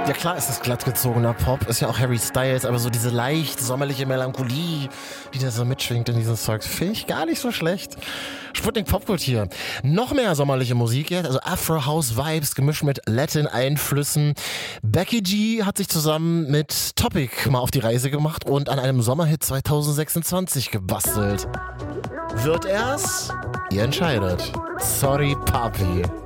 Ja klar ist das glattgezogener Pop, ist ja auch Harry Styles, aber so diese leicht sommerliche Melancholie, die da so mitschwingt in diesem Zeug, finde ich gar nicht so schlecht. Sputnik Popkultur. Noch mehr sommerliche Musik jetzt, also Afro-House-Vibes gemischt mit Latin-Einflüssen. Becky G hat sich zusammen mit Topic mal auf die Reise gemacht und an einem Sommerhit 2026 gebastelt. Wird er's? Ihr entscheidet. Sorry, Papi.